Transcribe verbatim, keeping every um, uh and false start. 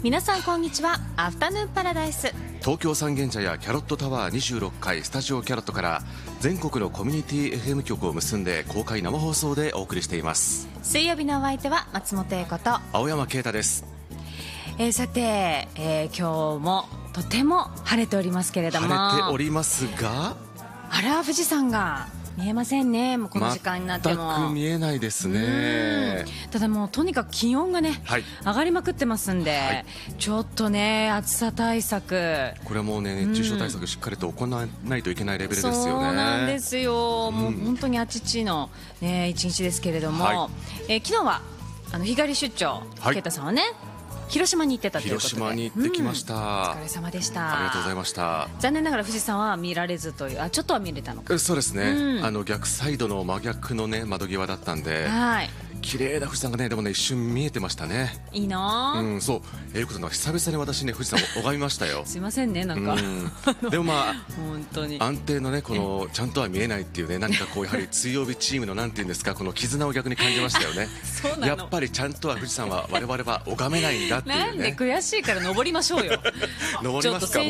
皆さんこんにちは。アフタヌーンパラダイス、 東京三軒茶屋キャロットタワーにじゅうろっかいスタジオキャロットから全国のコミュニティ エフエム 局を結んで公開生放送でお送りしています。 水曜日のお相手は松本英子と青山啓太です。 えー、さて、えー、今日もとても晴れておりますけれども、 晴れておりますが、 あら富士山が見えませんね。もうこの時間になっても全く見えないですね。 ただもうとにかく気温がね、はい、上がりまくってますんで、はい、ちょっとね暑さ対策、 これはもうね熱中症対策しっかりと行わないといけないレベルですよね。 そうなんですよ、うん、もう本当にあちちの、ね、一日ですけれども、はい、えー、昨日はあの日帰り出張、 はい、 啓太さんはね広島に行ってたということで、 広島に行ってきました、うん、お疲れ様でした。 ありがとうございました。 残念ながら富士山は見られずという、あちょっとは見れたのか。 そうですね、うん、あの逆サイドの真逆の、ね、窓際だったんで、はい、綺麗な富士山がねでもね一瞬見えてましたね。 いいな、 うん、そうえいうことな久々に私ね富士山を拝みましたよすいませんねなんか、 うん、でもまあ本当に安定のねこのちゃんとは見えないっていうね、何かこうやはり水曜日チームのなんていうんですか、この絆を逆に感じましたよねそうなの、 やっぱりちゃんとは富士山は我々は拝めないんだっていうね。 なんで悔しいから登りましょうよ登りますか。